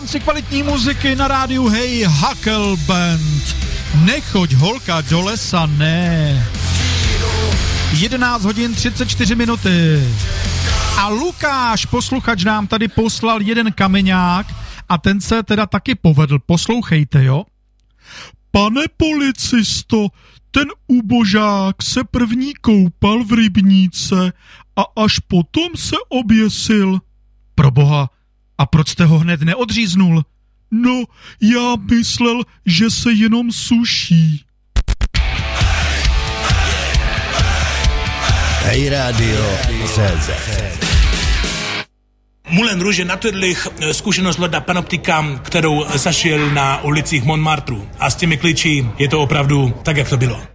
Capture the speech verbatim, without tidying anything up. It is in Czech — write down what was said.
rámci kvalitní muziky na rádiu Hey Huckle Band. Nechoď holka do lesa, ne. jedenáct hodin třicet čtyři minuty. A Lukáš, posluchač, nám tady poslal jeden kameňák a ten se teda taky povedl. Poslouchejte, jo? Pane policisto, ten ubožák se první koupal v rybníce a až potom se oběsil. Proboha, a proč jste ho hned neodříznul? No, já myslel, že se jenom suší. Hey Radio C Z. Moulin Rouge natvrdlých zkušenost Lorda Panoptika, kterou zašel na ulicích Montmartru. A s těmi klíči je to opravdu tak, jak to bylo.